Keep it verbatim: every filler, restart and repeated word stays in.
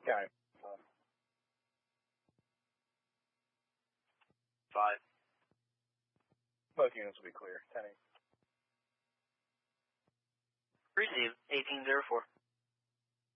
County. Five. Both units will be clear. ten eight. Receive eighteen zero four.